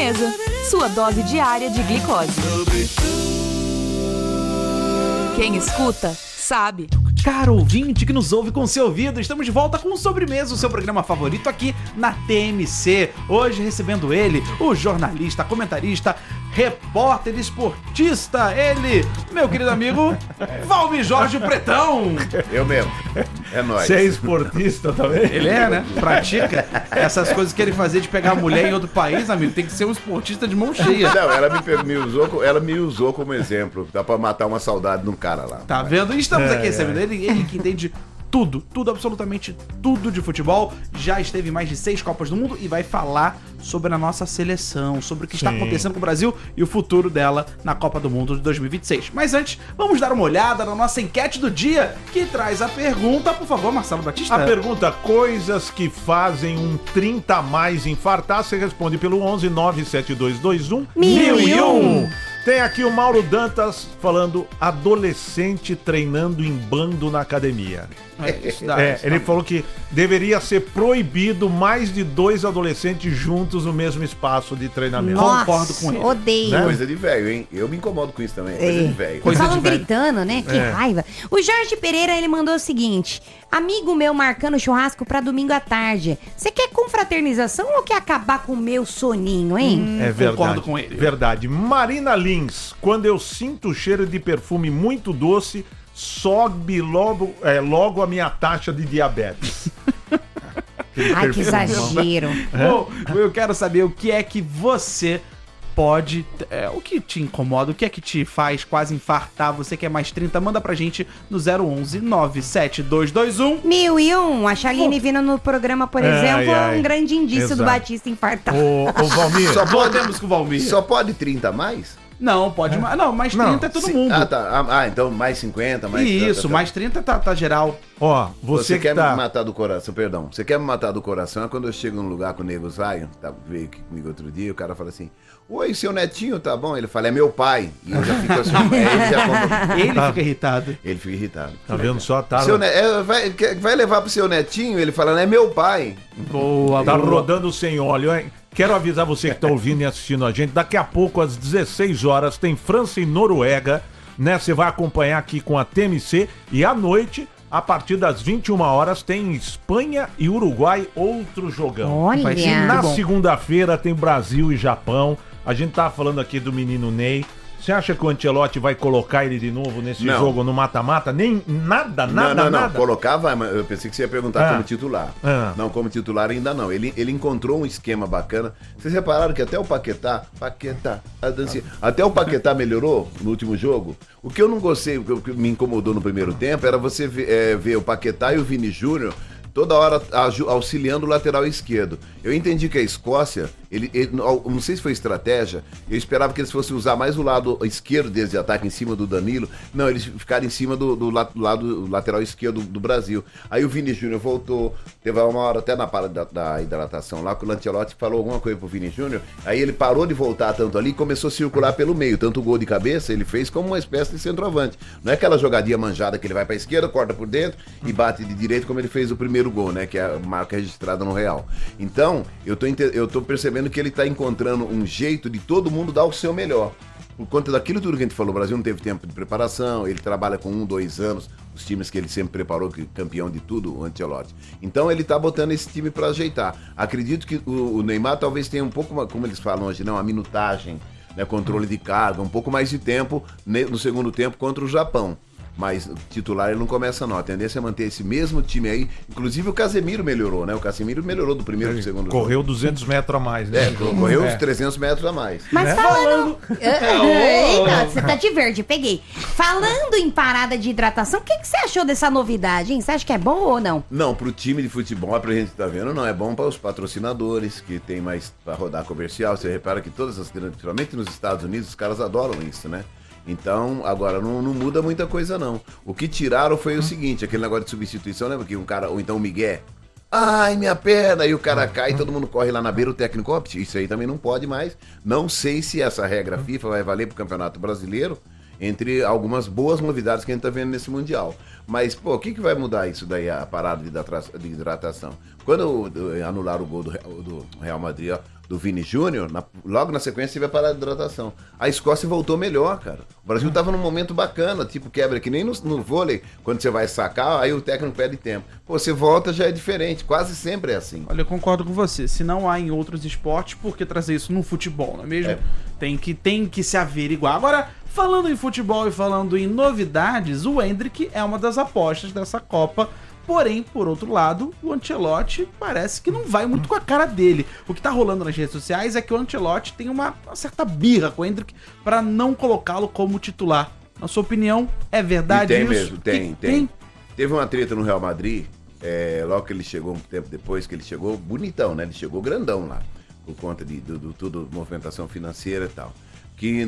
Sobremesa, sua dose diária de glicose. Quem escuta, sabe. Caro ouvinte que nos ouve com seu ouvido, estamos de volta com o Sobremesa, o seu programa favorito aqui na TMC. Hoje recebendo ele, o jornalista, comentarista, repórter, esportista, ele, meu querido amigo, Valmir Jorge Pretão. Eu mesmo, é nóis. Você é esportista também? Ele é, né? Pratica essas coisas que ele fazia de pegar a mulher em outro país, amigo, tem que ser um esportista de mão cheia. Não, ela me usou como exemplo, dá pra matar uma saudade de um cara lá. Tá vendo? E estamos aqui recebendo ele que entende tudo, absolutamente tudo de futebol, já esteve em mais de 6 Copas do Mundo e vai falar sobre a nossa seleção, sobre o que está acontecendo com o Brasil e o futuro dela na Copa do Mundo de 2026. Mas antes, vamos dar uma olhada na nossa enquete do dia, que traz a pergunta, por favor, Marcelo Batista. A pergunta, coisas que fazem um 30 a mais infartar, você responde pelo 11 97221 1001. Tem aqui o Mauro Dantas falando adolescente treinando em bando na academia. Ele falou que deveria ser proibido mais de 2 adolescentes juntos no mesmo espaço de treinamento. Nossa, concordo com ele. Odeio. Né? Coisa de velho, hein? Eu me incomodo com isso também, coisa de velho. Coisa Falam de velho. gritando, né? Que raiva. O Jorge Pereira, ele mandou o seguinte: amigo meu marcando churrasco pra domingo à tarde. Você quer confraternização ou quer acabar com o meu soninho, hein? É verdade. Concordo com ele. Verdade. Marina Lins, quando eu sinto o cheiro de perfume muito doce, sobe logo a minha taxa de diabetes. Ai, que exagero. Bom, eu quero saber o que é que você pode... o que te incomoda, o que é que te faz quase infartar, você que é mais 30, manda pra gente no 011 97221 1001. A Charline vindo no programa, por exemplo, é um grande indício do Exato. Batista infartar. Ô Valmir, Voltemos com o Valmir. Só pode 30 a mais? Não, pode mais. Não, mais 30 é todo mundo. Ah, tá. Então mais 50, mais... Isso, mais 30 tá geral. ó, Você que quer tá... me matar do coração, perdão. Você quer me matar do coração é quando eu chego num lugar com o Nego Zion, veio aqui comigo outro dia, o cara fala assim: oi, seu netinho, tá bom? Ele fala, é meu pai. E eu já fico assim, Ele fica irritado. Ele fica irritado. Tá vendo só? Tá, Vai levar pro seu netinho? Ele fala, é meu pai. Boa, tá boa. rodando sem óleo, hein? Quero avisar você que tá ouvindo e assistindo a gente, daqui a pouco, às 16 horas, tem França e Noruega, né? Você vai acompanhar aqui com a TMC e à noite, a partir das 21 horas, tem Espanha e Uruguai, outro jogão. Vai ser Olha. Na bom. segunda-feira tem Brasil e Japão. A gente tava falando aqui do menino Ney. Você acha que o Ancelotti vai colocar ele de novo nesse Não. jogo no mata-mata? Nem nada. Não. Colocar vai, mas eu pensei que você ia perguntar como titular. Não, como titular ainda não. Ele encontrou um esquema bacana. Vocês repararam que até o Paquetá, a dancinha, até o Paquetá melhorou no último jogo? O que eu não gostei, o que me incomodou no primeiro tempo, era você ver o Paquetá e o Vini Júnior toda hora auxiliando o lateral esquerdo. Eu entendi que a Escócia, não sei se foi estratégia, eu esperava que eles fossem usar mais o lado esquerdo deles de ataque em cima do Danilo. Não, eles ficaram em cima do lado lateral esquerdo do Brasil. Aí o Vini Júnior voltou, teve uma hora até na parada da hidratação lá, que o Ancelotti falou alguma coisa pro Vini Júnior, aí ele parou de voltar tanto ali e começou a circular pelo meio. Tanto o gol de cabeça, ele fez como uma espécie de centroavante. Não é aquela jogadinha manjada que ele vai pra esquerda, corta por dentro e bate de direito como ele fez o primeiro gol, né? Que é a marca registrada no Real. Então, eu tô percebendo que ele tá encontrando um jeito de todo mundo dar o seu melhor. Por conta daquilo tudo que a gente falou, o Brasil não teve tempo de preparação, ele trabalha com 2 anos, os times que ele sempre preparou, que campeão de tudo, o Ancelotti. Então ele tá botando esse time pra ajeitar. Acredito que o Neymar talvez tenha um pouco, como eles falam hoje, não, a minutagem, né, controle de carga, um pouco mais de tempo no segundo tempo contra o Japão. Mas titular ele não começa não, a tendência é manter esse mesmo time aí. Inclusive o Casemiro melhorou, né? O Casemiro melhorou do primeiro pro segundo Correu jogo. 200 metros a mais, né? Correu uns 300 metros a mais. Mas falando... Eita, você tá de verde, peguei. Falando em parada de hidratação, o que você achou dessa novidade, hein? Você acha que é bom ou não? Não, pro time de futebol, pra gente tá vendo, não é bom para os patrocinadores, que tem mais pra rodar comercial. Você repara que todas as grandes, principalmente nos Estados Unidos, os caras adoram isso, né? Então, agora, não muda muita coisa, não. O que tiraram foi o seguinte, aquele negócio de substituição, lembra que um cara, ou então o Miguel, ai, minha perna, e o cara cai, todo mundo corre lá na beira, o técnico, ó, isso aí também não pode mais. Não sei se essa regra FIFA vai valer pro Campeonato Brasileiro, entre algumas boas novidades que a gente tá vendo nesse Mundial. Mas, pô, o que vai mudar isso daí, a parada de hidratação? Quando anularam o gol do Real Madrid, ó, do Vini Júnior, logo na sequência teve a parada de hidratação. A Escócia voltou melhor, cara. O Brasil tava num momento bacana, tipo quebra, que nem no vôlei, quando você vai sacar, aí o técnico pede tempo. Pô, você volta, já é diferente, quase sempre é assim. Olha, eu concordo com você. Se não há em outros esportes, por que trazer isso no futebol, não é mesmo? Tem que se averiguar. Agora, falando em futebol e falando em novidades, o Endrick é uma das apostas dessa Copa. Porém, por outro lado, o Ancelotti parece que não vai muito com a cara dele. O que tá rolando nas redes sociais é que o Ancelotti tem uma certa birra com o Endrick para não colocá-lo como titular. Na sua opinião, é verdade isso? Mesmo, tem. Teve uma treta no Real Madrid, logo que ele chegou, um tempo depois que ele chegou, bonitão, né? Ele chegou grandão lá, por conta de tudo, movimentação financeira e tal. Que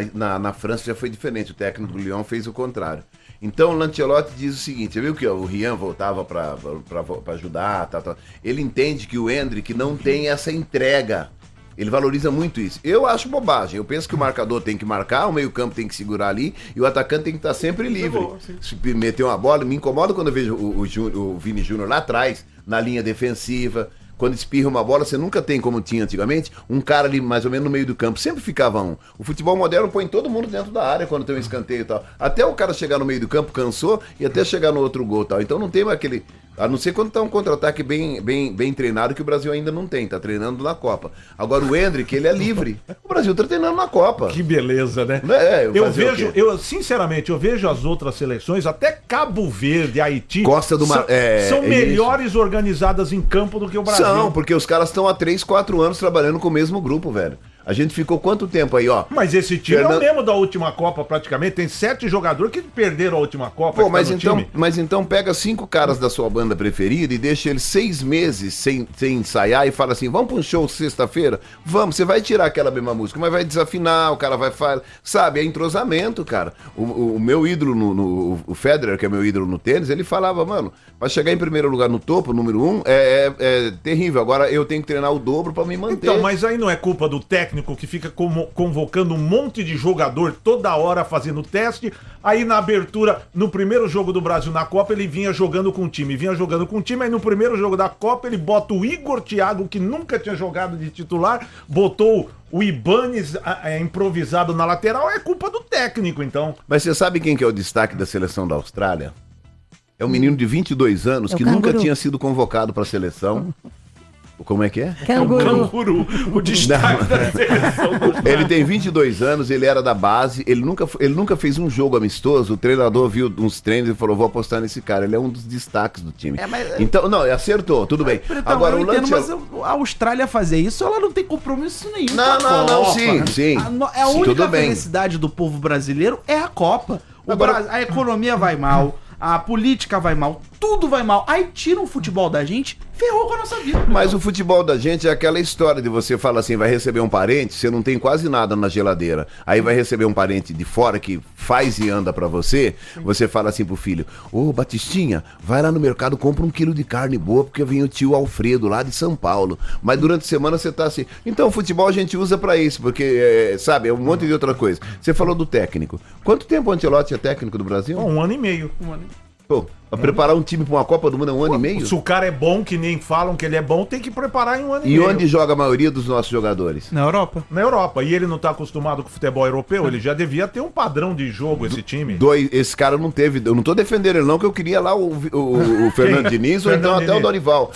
na França já foi diferente, o técnico do Lyon fez o contrário. Então o Ancelotti diz o seguinte, você viu que o Rian voltava para ajudar, tal. Ele entende que o Endrick não tem essa entrega, ele valoriza muito isso. Eu acho bobagem, eu penso que o marcador tem que marcar, o meio-campo tem que segurar ali e o atacante tem que estar sempre livre. Se meter uma bola, me incomoda quando eu vejo o Vini Júnior lá atrás, na linha defensiva. Quando espirra uma bola, você nunca tem, como tinha antigamente, um cara ali mais ou menos no meio do campo. Sempre ficava um. O futebol moderno põe todo mundo dentro da área quando tem um escanteio e tal. Até o cara chegar no meio do campo, cansou, e até chegar no outro gol e tal. Então não tem mais aquele... A não ser quando tá um contra-ataque bem treinado, que o Brasil ainda não tem. Tá treinando na Copa. Agora o Endrick, ele é livre. O Brasil tá treinando na Copa. Que beleza, né? Sinceramente, eu vejo as outras seleções, até Cabo Verde, Haiti, Costa do Mar... são melhores organizadas em campo do que o Brasil. Não, porque os caras estão há 3, 4 anos trabalhando com o mesmo grupo, velho. A gente ficou quanto tempo aí, ó? Mas esse time é o mesmo da última Copa, praticamente. Tem 7 jogadores que perderam a última Copa. Pô, mas então pega 5 caras da sua banda preferida e deixa eles 6 meses sem ensaiar e fala assim, vamos pra um show sexta-feira? Vamos, você vai tirar aquela mesma música, mas vai desafinar, o cara vai falar... Sabe, é entrosamento, cara. O meu ídolo, o Federer, que é meu ídolo no tênis, ele falava, mano, pra chegar em primeiro lugar no topo, número 1, é terrível. Agora eu tenho que treinar o dobro pra me manter. Então, mas aí não é culpa do técnico que fica convocando um monte de jogador toda hora fazendo teste, aí na abertura, no primeiro jogo do Brasil na Copa, ele vinha jogando com o time, aí no primeiro jogo da Copa ele bota o Igor Thiago, que nunca tinha jogado de titular, botou o Ibanez improvisado na lateral, é culpa do técnico, então. Mas você sabe quem que é o destaque da seleção da Austrália? É um menino de 22 anos que nunca tinha sido convocado para a seleção. Como é que é? Canguru. O destaque da seleção. Ele tem 22 anos, ele era da base, ele nunca fez um jogo amistoso, o treinador viu uns treinos e falou, vou apostar nesse cara, ele é um dos destaques do time. Então, não, acertou, tudo bem. Então, agora o Lance... Mas a Austrália fazer isso, ela não tem compromisso nenhum. Não, sim. A única felicidade do povo brasileiro é a Copa. A economia vai mal, a política vai mal, tudo vai mal. Aí tiram o futebol da gente, ferrou com a nossa vida. Mas o futebol da gente é aquela história de você falar assim, vai receber um parente, você não tem quase nada na geladeira. Aí vai receber um parente de fora que faz e anda pra você, você fala assim pro filho, ô Batistinha, vai lá no mercado, compra 1 quilo de carne boa, porque vem o tio Alfredo lá de São Paulo. Mas durante a semana você tá assim. Então o futebol a gente usa pra isso, porque, sabe, é um monte de outra coisa. Você falou do técnico. Quanto tempo o Ancelotti é técnico do Brasil? 1 ano e meio. Pô, pra preparar um time pra uma Copa do Mundo é 1 ano e meio? Se o cara é bom, que nem falam que ele é bom, tem que preparar em 1 ano e meio. E onde joga a maioria dos nossos jogadores? Na Europa. Na Europa. E ele não tá acostumado com o futebol europeu, ele já devia ter um padrão de jogo, esse time. Esse cara não teve... Eu não tô defendendo ele não, que eu queria lá o Fernando Diniz ou então até o Dorival.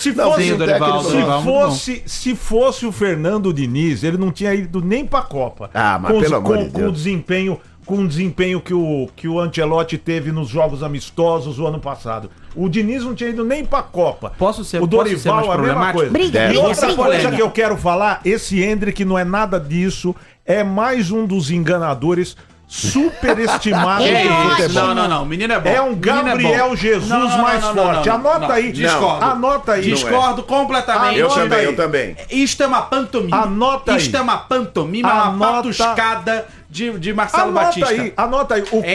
Se fosse o Fernando Diniz, ele não tinha ido nem pra Copa. Ah, mas pelo amor de Deus. Com o desempenho que o Ancelotti teve nos jogos amistosos o ano passado. O Diniz não tinha ido nem pra Copa. O Dorival é a mesma coisa. E outra coisa que eu quero falar, esse Endrick não é nada disso, é mais um dos enganadores superestimado do futebol. Não, o menino é bom. É um Gabriel Jesus mais forte. Anota aí. Anota aí. Discordo completamente. Eu também. Isto é uma pantomima. Anota aí. Isto é uma pantomima, uma patuscada de Marcelo Batista. Anota aí. O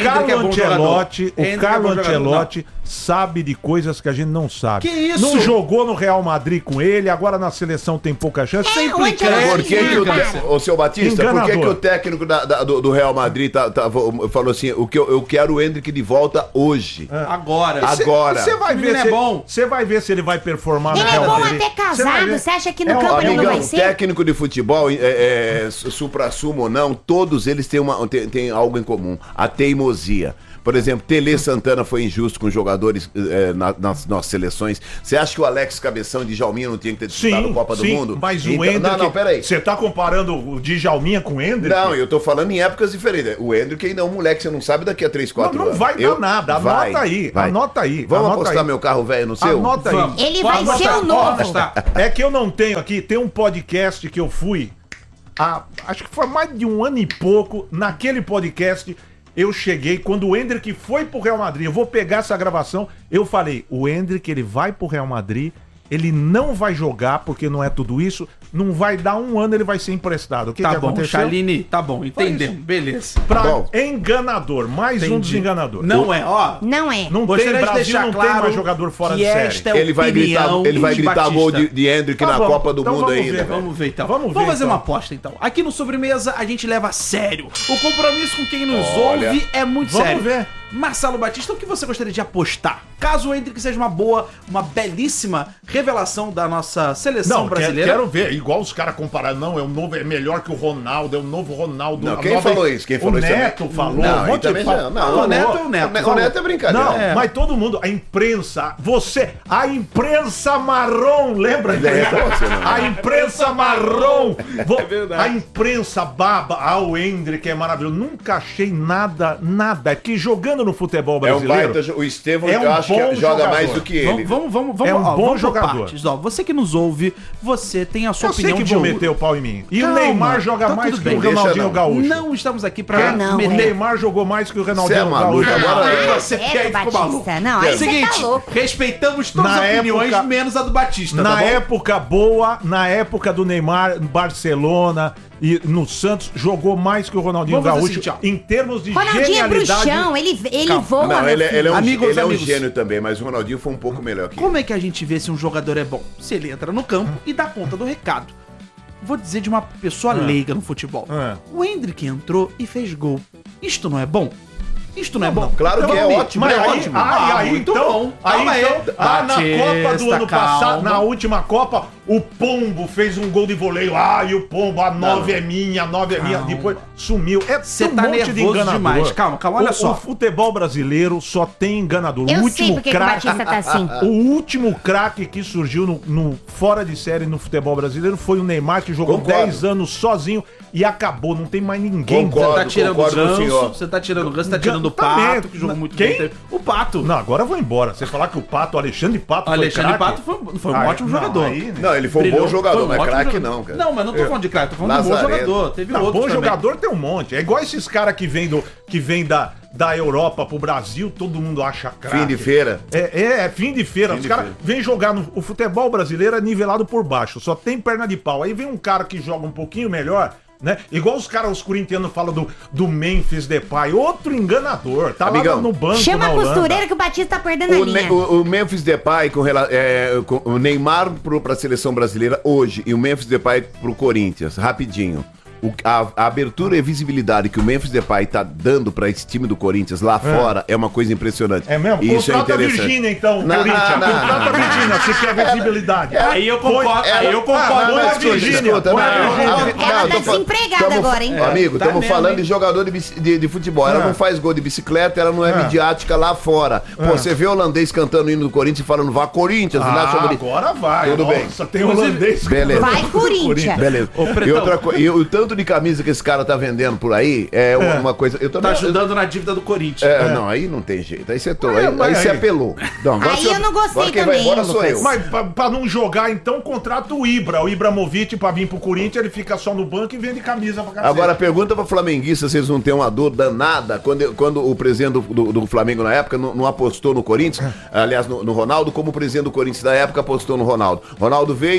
Carlo Ancelotti sabe de coisas que a gente não sabe. Que isso? Não jogou no Real Madrid com ele, agora na seleção tem pouca chance. Sempre Por que o seu Batista, por que o técnico do Real Madrid falou assim, eu quero o Endrick de volta hoje. Agora. Você vai ver se é bom. Você vai ver se ele vai performar no Ele é Real bom Madrid. até casado, você acha que no campo ele não vai ser? Técnico de futebol, supra-sumo ou não, todos eles têm algo em comum. A teimosia. Por exemplo, Tele Santana foi injusto com jogadores nas nossas seleções. Você acha que o Alex Cabeção de Djalminha não tinha que ter disputado a Copa do Mundo? Mas o Endrick... Não, peraí. Você tá comparando o Djalminha com o Endrick? Não, eu tô falando em épocas diferentes. O Endrick ainda é um moleque, você não sabe daqui a 3, 4 anos. Não vai dar nada. Anota aí. Vamos apostar meu carro velho no seu? Anota aí. Vamos. Ele vai ser o novo. É que eu não tenho aqui, tem um podcast que eu fui acho que foi mais de um ano e pouco. Naquele podcast eu cheguei, quando o Endrick foi pro Real Madrid, eu vou pegar essa gravação, eu falei, o Endrick ele vai pro Real Madrid, ele não vai jogar porque não é tudo isso, não vai dar um ano, ele vai ser emprestado. O que Tá que bom, aconteceu? Chaline, tá bom, entendemos, beleza. Pra enganador, mais um dos enganadores. Não é, ó. Não é. Não tem, Gostaria de Brasil deixar não tem claro mais jogador fora que de série. esta é Ele vai gritar Batista. gol de Endrick na bom, Copa do então Mundo vamos ainda. ver, velho. Vamos ver então. Vamos fazer então. uma aposta então. Aqui no Sobremesa a gente leva a sério. O compromisso com quem nos Olha, ouve é muito vamos sério. ver. Marcelo Batista, o que você gostaria de apostar? Caso o Endrick seja uma belíssima revelação da nossa seleção brasileira. Quero ver. Igual os caras compararam. Não, é melhor que o Ronaldo, é o novo Ronaldo. Não, quem falou isso? Quem falou o isso Neto também? falou. Não, um monte também de não. O Neto é o Neto. O Neto é brincadeira. Não, mas todo mundo, a imprensa, a imprensa marrom, lembra? A imprensa marrom. É verdade. A imprensa baba, o Endrick é maravilhoso. Nunca achei nada. É que jogando no futebol brasileiro... O Estevão, é um eu acho que bom joga jogador. mais do que ele. Vamos, É um bom por jogador. partes. Ó, você que nos ouve, você tem a sua Eu sei opinião que de vou ouro. meter o pau em mim. E Calma, o Neymar joga tá mais tudo que bem. o Ronaldinho Deixa não. Gaúcho. Não estamos aqui pra não, O meter. Neymar jogou mais que o Ronaldinho Você é maluco, Gaúcho. agora- Aí Ah, você sério, quer ficou Batista? maluco. Não, aí você Seguinte, tá louco. respeitamos todas Na as opiniões, época- menos a do Batista, Na tá bom? época boa, na época do Neymar, Barcelona e no Santos, jogou mais que o Ronaldinho Vamos fazer Gaúcho assim, ó. em termos de Ronaldinho é genialidade. bruxão, ele Calma. voa. Não, meu ele filho. é um Amigos, amigos. gênio também, mas o Ronaldinho foi um pouco melhor que ele. Como é que a gente vê se um jogador é bom? Se ele entra no campo e dá conta do recado. Vou dizer de uma pessoa leiga no futebol. O Endrick entrou e fez gol. Isto não é bom? Isto não é bom? Claro que é amigo, ótimo, mas é aí- ótimo. Muito bom. Calma aí. Na Copa do Batista, ano passado, calma. na última Copa, o Pombo fez um gol de voleio. E o Pombo, a 9 é minha, a 9 é minha. Calma. Depois sumiu. Cê tá nervoso demais. Calma, olha só. O futebol brasileiro só tem enganador. Eu o sei último porque que o craque. Batista tá assim. O último craque que surgiu no fora de série no futebol brasileiro foi o Neymar, que jogou Concordo. 10 anos sozinho e acabou. Não tem mais ninguém. Concordo. Você tá tirando o concordo com o senhor. Ganso, você tá tirando o Ganso, você tá tirando o Também. Pato, que jogou muito Quem? bem. O Pato. Não, agora eu vou embora. Você falar que o Pato, Alexandre Pato, O Alexandre craque? Pato foi um ótimo jogador. aí, né? Não, ele foi um Brilhou, bom jogador, foi um não é ótimo craque jogador. não, cara. Não, mas não tô falando de craque, tô falando de bom Lazarento. jogador. Teve Não, outros bom também. jogador tem um monte. É igual esses caras que vêm da Europa pro Brasil, todo mundo acha craque. Fim de feira. É fim de feira. Fim Os de caras feira. vêm jogar o futebol brasileiro é nivelado por baixo, só tem perna de pau. Aí vem um cara que joga um pouquinho melhor, né? Igual os corintianos falam do Memphis Depay, outro enganador. Tá Amigão, lá no banco Chama na a Holanda. costureira que o Batista tá perdendo a linha. O Memphis Depay com o Neymar pra seleção brasileira hoje e o Memphis Depay pro Corinthians, rapidinho. A abertura e visibilidade que o Memphis Depay tá dando pra esse time do Corinthians lá fora é uma coisa impressionante. É mesmo? Isso é Contrata a interessante. Virgínia, então, Não, Corinthians. não, não, Contrata a não, Virgínia, se quer visibilidade. Aí eu concordo, Mas, Põe a escuta, Virgínia, escuta, põe a não, Virgínia. Ela tá desempregada agora, hein? Amigo, tá estamos mesmo, falando hein? de jogador de futebol. Ela não faz gol de bicicleta, ela não é midiática lá fora. Pô, você vê o holandês cantando o hino do Corinthians e falando vá Corinthians. lá sobre... Agora vai. Tudo bem. Nossa, tem holandês. Beleza. Vai, Corinthians. Beleza. E outra coisa, e o tanto de camisa que esse cara tá vendendo por aí é uma coisa. Eu Tá também. ajudando na dívida do Corinthians. Não, aí não tem jeito. Aí você mas você aí- apelou. Não, agora Aí você- eu não gostei agora quem também, vai embora sou Lucas. eu. Mas pra não jogar, então, contrata o Ibra. O Ibramovic pra vir pro Corinthians, ele fica só no banco e vende camisa pra cacete. Agora pergunta pra flamenguista se eles não têm uma dor danada quando o presidente do Flamengo na época não apostou no Corinthians, aliás, no Ronaldo, como o presidente do Corinthians da época apostou no Ronaldo. Ronaldo veio,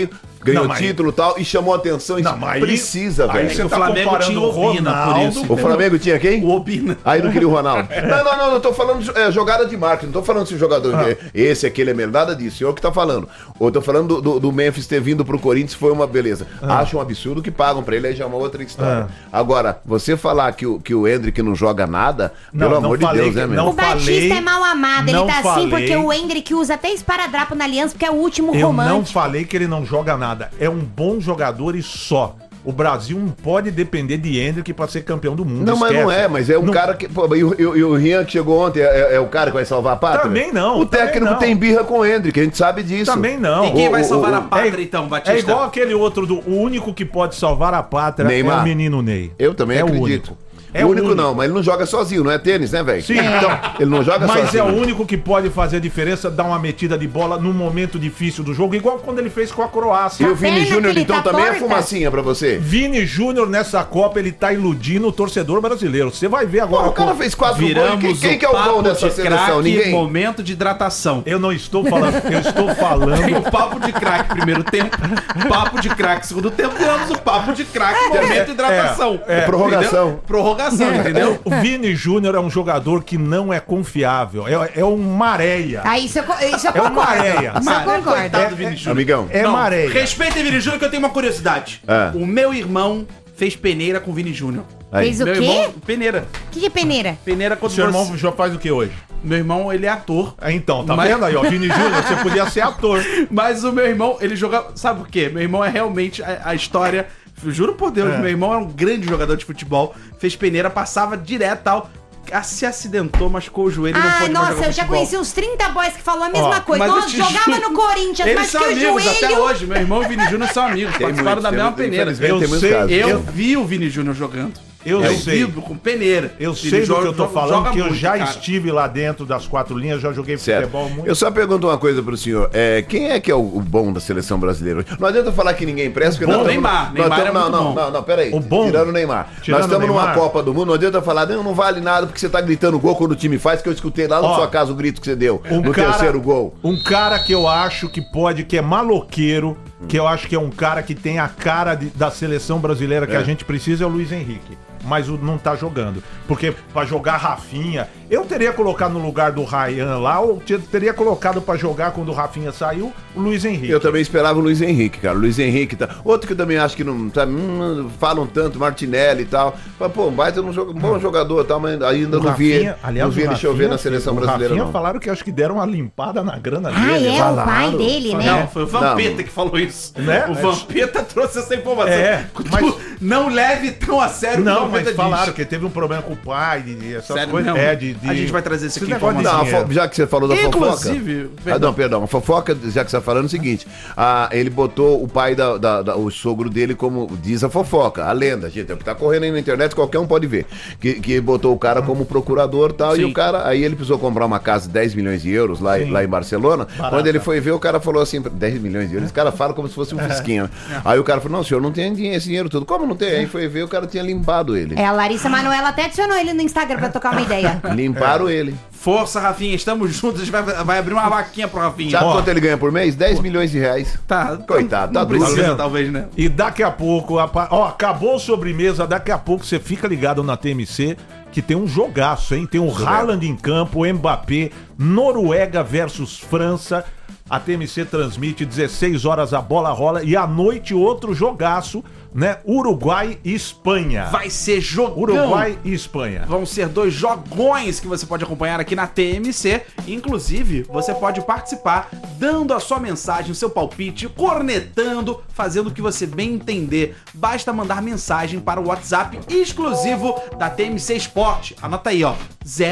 ganhou título e tal, e chamou a atenção. Não, mas precisa, velho. Aí você O tá Flamengo comparando tinha o o Obina, Ronaldo. por isso. O Flamengo tinha quem? O Obina. Aí não queria o Ronaldo. Não, eu tô falando de jogada de marketing, não tô falando se o jogador esse, aquele é melhor, nada disso, senhor que tá falando. Ou tô falando do Memphis ter vindo pro Corinthians, foi uma beleza. Acho um absurdo que pagam pra ele, aí já é uma outra história. Agora, você falar que o Endrick não joga nada, pelo amor de Deus, né, meu? O Batista é mal amado, ele tá assim porque o Endrick Endrick usa até esparadrapo na Aliança, porque é o último Eu romântico. não falei que ele não joga nada. É um bom jogador e só. O Brasil não pode depender de Endrick pra ser campeão do mundo. Não, mas não é, mas é um cara que... Pô, e o Rian que chegou ontem é o cara que vai salvar a pátria? Também não. O técnico tem birra com o Endrick, a gente sabe disso. Também não. E quem vai salvar a pátria, então, Batista? É igual aquele outro, o único que pode salvar a pátria Neymar. é o menino Ney. Eu também é acredito. O único. É o único não, mas ele não joga sozinho, não é tênis, né, velho? Sim. Então, ele não joga Mas sozinho. é o único que pode fazer a diferença, dar uma metida de bola num momento difícil do jogo, igual quando ele fez com a Croácia. E o Vini perna que Júnior, ele então, tá também é torta. fumacinha pra você? Vini Júnior nessa Copa, ele tá iludindo o torcedor brasileiro. Você vai ver agora. Pô, o cara fez 4 gols. Viramos Quem que é o papo gol dessa de seleção? craque, Ninguém? momento de hidratação. Eu não estou falando, eu estou falando. Tem o papo de craque primeiro tempo, papo de craque segundo tempo, temos o papo de craque momento de hidratação. prorrogação. Entendeu? Prorrogação, entendeu? O Vini Júnior é um jogador que não é confiável. É uma areia. Ah, isso eu É uma concordo. areia. Isso eu concordo. Coitado do Vini Júnior. Amigão. É Não, uma areia. Respeita o Vini Júnior, que eu tenho uma curiosidade. O meu irmão fez peneira com o Vini Júnior. Aí. Fez o Meu quê? irmão, peneira. O que é peneira? Peneira O quando seu irmão já faz o que hoje? Meu irmão, ele é ator. Então, tá Mas- vendo aí, ó? Vini Júnior, você podia ser ator. Mas o meu irmão, ele joga... Sabe por quê? Meu irmão é realmente a história... Juro por Deus, meu irmão era um grande jogador de futebol. Fez peneira, passava direto e tal. Se acidentou, machucou o joelho e não Ah, pode mais nossa, jogar eu já futebol. conheci uns 30 boys que falou a mesma coisa. Mas eu Nossa, te jogava juro, no Corinthians, eles mas são que o amigos até joelho... hoje. Meu irmão e o Vini Júnior são amigos. Participaram da mesma peneira. Infelizmente, tem muitos sei, casos. Eu Eu- vi o Vini Júnior jogando. Eu sei. vi com peneira. Eu Ele sei do joga- que eu tô joga- falando, joga que eu muito, já cara. estive lá dentro das 4 linhas, já joguei Certo. futebol muito. Eu só pergunto uma coisa pro senhor. Quem é que é o bom da seleção brasileira? Não adianta falar que ninguém presta, porque bom, nós Neymar. nós Neymar é muito não, bom. não, peraí. O bom? Tirando o Neymar. Tirando Nós estamos o numa Neymar. Copa do Mundo, não adianta falar, não vale nada, porque você tá gritando gol quando o time faz, que eu escutei lá na Ó, sua casa o grito que você deu no terceiro gol. Um cara que eu acho que pode, que é maloqueiro, que eu acho que é um cara que tem a cara da seleção brasileira que a gente precisa, é o Luiz Henrique. Mas não tá jogando. Porque pra jogar Rafinha, eu teria colocado no lugar do Ryan lá, ou teria colocado pra jogar quando o Rafinha saiu, o Luiz Henrique. Eu também esperava o Luiz Henrique, cara. O Luiz Henrique tá. Outro que eu também acho que não. Falam tanto, Martinelli e tal. Mas, pô, mas um bom jogador e tal, mas ainda não vi ele. aliás, Não vi ele chover na seleção brasileira, Rafinha não. falaram que acho que deram uma limpada na grana Ah, dele. é? O pai dele, né? Não, foi o Vampeta Não. que falou isso. Né? O Vampeta trouxe essa informação. É, Tu mas- não leve tão a sério o que o Não, Vampeta mas falaram diz. que teve um problema com o pai, de essas Sério coisas. mesmo? A gente vai trazer isso esse aqui em negócio de Não, dinheiro. já que você falou da Inclusive, fofoca. Não, perdão. A fofoca, já que você tá falando, é o seguinte: ele botou o pai o sogro dele, como diz a fofoca, a lenda, gente. É o que tá correndo aí na internet, qualquer um pode ver. Que botou o cara como procurador e tal. Sim. E o cara, aí ele precisou comprar uma casa de 10 milhões de euros lá em Barcelona. Barata. Quando ele foi ver, o cara falou assim: 10 milhões de euros? Esse cara fala como se fosse um fisquinho. Aí o cara falou: não, o senhor não tem esse dinheiro todo. Como não tem? Aí foi ver, o cara tinha limpado ele. É, a Larissa Manoela até adicionou ele no Instagram pra tocar uma ideia. Limparam ele. Força, Rafinha, estamos juntos. A gente vai abrir uma vaquinha pro Rafinha. Sabe Ó. quanto ele ganha por mês? 10 milhões de reais. Tá, Coitado, não tá precisa, doido. talvez, né? E daqui a pouco, acabou a sobremesa, daqui a pouco você fica ligado na TMC, que tem um jogaço, hein? Tem o Haaland em campo, Mbappé, Noruega versus França. A TMC transmite 16 horas, a bola rola, e à noite outro jogaço, né? Uruguai e Espanha. Vai ser jogão. Uruguai e Espanha. Vão ser 2 jogões que você pode acompanhar aqui na TMC. Inclusive, você pode participar dando a sua mensagem, o seu palpite, cornetando, fazendo o que você bem entender. Basta mandar mensagem para o WhatsApp exclusivo da TMC Esporte. Anota aí, ó.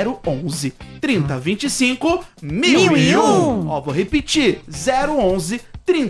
011 3025 1001. Ó, vou repetir. 011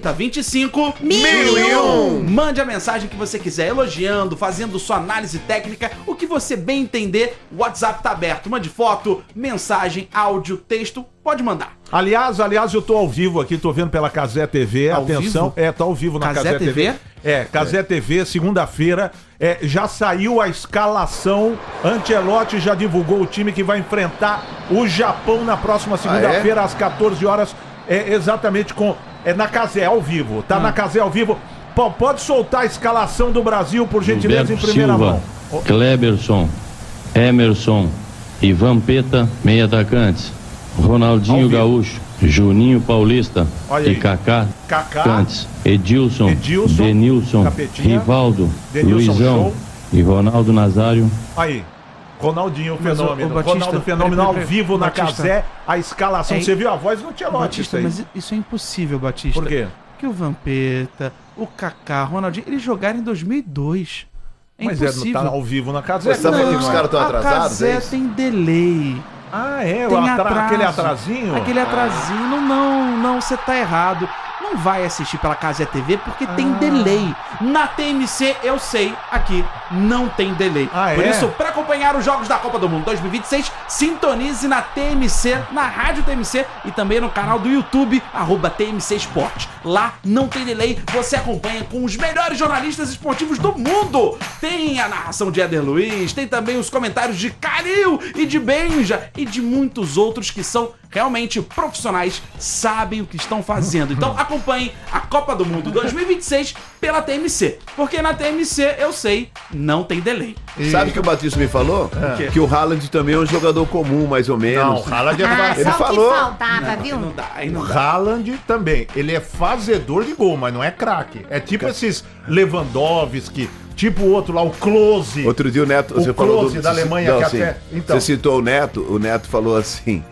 3025 1001. Mande a mensagem que você quiser, elogiando, fazendo sua análise técnica, o que você bem entender. O WhatsApp tá aberto. Mande foto, mensagem, áudio, texto, pode mandar. Aliás, eu tô ao vivo aqui, tô vendo pela Cazé TV. Ao Atenção, vivo? tá ao vivo na Cazé Cazé TV. TV? Cazé TV, segunda-feira. Já saiu a escalação. Ancelotti já divulgou o time que vai enfrentar o Japão na próxima segunda-feira, às 14 horas. Exatamente com É na Cazé, ao vivo. Tá na Cazé, ao vivo. Pode soltar a escalação do Brasil, por gentileza, Roberto em primeira Silva, mão. Cleberson, Emerson e Vampeta, meio atacantes. Ronaldinho Gaúcho, Juninho Paulista e Kaká, atacantes. Edilson, Denilson, Capetinha, Rivaldo, Denilson, Luizão show. E Ronaldo Nazário. Aí, Ronaldinho, Mas fenômeno. o Batista, Ronaldo, fenômeno ao vivo na Batista. Cazé. A escalação, É, você viu a voz do Tchelote? Batista, mas isso é impossível, Batista. Por quê? Porque o Vampeta, o Kaká, o Ronaldinho, eles jogaram em 2002. É Mas impossível. tá ao vivo na Cazé. Você tá falando que os caras estão atrasados, A Cazé é isso? tem delay. Ah, é? Tem Aquele atrasinho? Aquele atrasinho, não, você tá errado. Não vai assistir pela Cazé TV porque tem delay. Na TMC, eu sei, aqui não tem delay. Por isso, para acompanhar os Jogos da Copa do Mundo 2026, sintonize na TMC, na Rádio TMC e também no canal do YouTube, @TMC Esporte. Lá não tem delay, você acompanha com os melhores jornalistas esportivos do mundo. Tem a narração de Éder Luiz, tem também os comentários de Calil e de Benja e de muitos outros que são realmente profissionais, sabem o que estão fazendo. Então acompanhe a Copa do Mundo 2026 pela TMC, porque na TMC, eu sei, não tem delay. Sabe o que o Batista me falou? quê? Que o Haaland também é um jogador comum, mais ou menos. Não, Haaland é fácil. Ele só falou. o que faltava, viu? Não dá, aí não O dá. Haaland também. Ele é fazedor de gol, mas não é craque. É tipo esses Lewandowski, tipo o outro lá, o Klose. Outro dia o Neto, O você falou Klose da Alemanha, que sim. até- então. Você citou o Neto falou assim: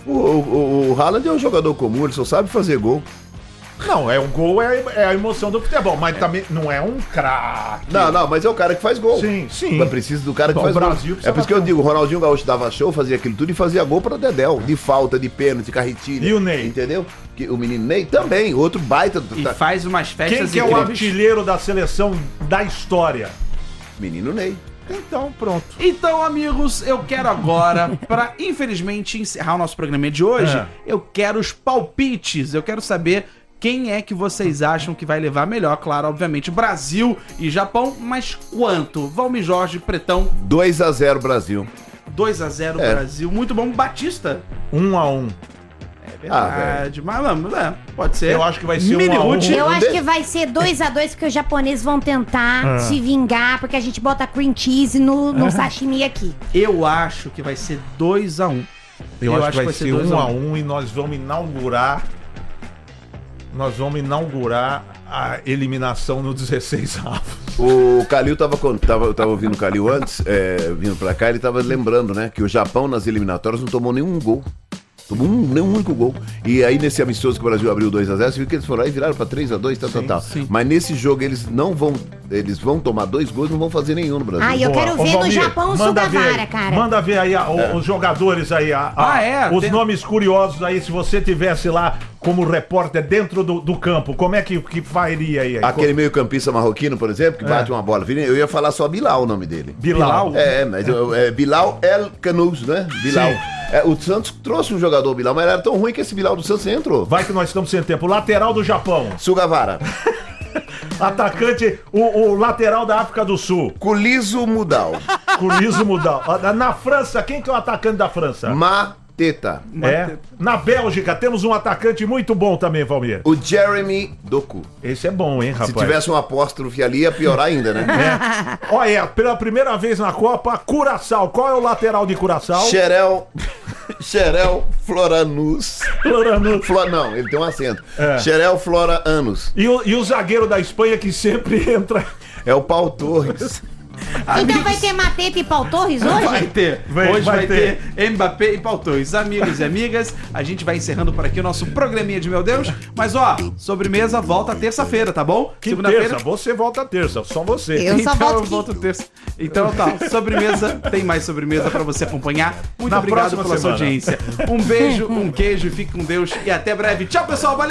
o Haaland é um jogador comum, ele só sabe fazer gol. Não, é um gol, é a emoção do futebol, mas também não é um craque. Não, mas é o cara que faz gol. Sim, sim. Mas precisa do cara que Bom, faz o gol. Brasil É precisa por isso que eu bater digo, o Ronaldinho Gaúcho dava show, fazia aquilo tudo e fazia gol pra Dedéu. De falta, de pênalti, carretilha. E o Ney? Entendeu? Que o menino Ney também, outro baita. E faz umas festas Quem que é o incríveis. artilheiro da seleção da história? Menino Ney. Então, pronto. Então, amigos, eu quero agora, pra infelizmente encerrar o nosso programa de hoje, eu quero os palpites. Eu quero saber quem é que vocês acham que vai levar melhor. Claro, obviamente, Brasil e Japão, mas quanto? Valmir Jorge, Pretão, 2-0 Brasil. 2-0 É. Brasil. Muito bom. Batista. 1-1. É verdade. Mas vamos, pode ser. Eu acho que vai ser Mini 1 a 1. Ruth. Eu acho que vai ser 2-2, porque os japoneses vão tentar se vingar, porque a gente bota cream cheese no sashimi aqui. Eu acho que vai ser 2-1. Eu acho que vai ser 2 a 1. 1-1 e nós vamos inaugurar. A eliminação no 16 avos. O Calil tava ouvindo o Calil antes, vindo pra cá, ele tava lembrando, né, que o Japão nas eliminatórias não tomou nenhum gol. Tomou nenhum único gol. E aí nesse amistoso que o Brasil abriu 2-0, você viu que eles foram lá e viraram pra 3-2, tal. sim. Mas nesse jogo eles vão tomar 2 gols e não vão fazer nenhum no Brasil. Ai, eu quero Ô, ver no Valmir, Japão o manda ver Sugawara, aí, cara. Manda ver aí os jogadores aí, os tem- nomes curiosos aí, se você tivesse lá como repórter dentro do campo, como é que faria aí? Aquele meio-campista marroquino, por exemplo, que bate uma bola. Eu ia falar só Bilal o nome dele. Bilal? Mas é Bilal El Canous, né? Bilal. Sim. O Santos trouxe um jogador Bilal, mas ele era tão ruim que esse Bilal do Santos nem entrou. Vai que nós estamos sem tempo. Lateral do Japão. Sugawara. Atacante, o lateral da África do Sul. Kulizo Mudal. Culizo Mudal. Na França, quem que é o atacante da França? Mateta. Na Bélgica, temos um atacante muito bom também, Valmir. O Jeremy Doku. Esse é bom, hein, rapaz? Se tivesse um apóstrofe ali, ia piorar ainda, né? Olha, pela primeira vez na Copa, Curaçao. Qual é o lateral de Curaçao? Xerel Floranus. Floranus. Não, ele tem um acento. Xerel Flora Anus. E o zagueiro da Espanha que sempre entra. É o Paulo Torres. Então vai ter Mateta e Pau Torres hoje? Vai ter. Hoje vai ter Mbappé e Pau Torres. Amigos e amigas, a gente vai encerrando por aqui o nosso programinha de Meu Deus. Mas ó, sobremesa volta terça-feira, tá bom? Que terça? Você volta terça, só você. Eu só Então volto eu aqui. volto terça. Então tá, sobremesa, tem mais sobremesa pra você acompanhar. Muito Na obrigado próxima pela sua semana. audiência. Um beijo, um queijo, fique com Deus e até breve. Tchau, pessoal. Valeu!